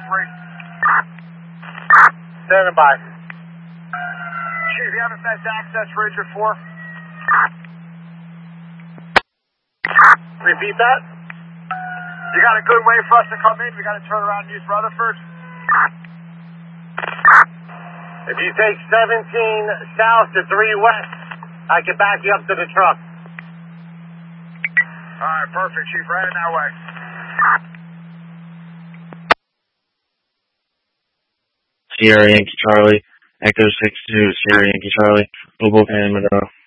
Standing by. Chief, you have a best access for Richard 4? Repeat that. You got a good way for us to come in? We got to turn around and use Rutherford? If you take 17 south to 3 west, I can back you up to the truck. All right, perfect, Chief. Right in that way. Sierra Yankee Charlie, Echo 6-2, Sierra Yankee Charlie, Hoboken, Monroe.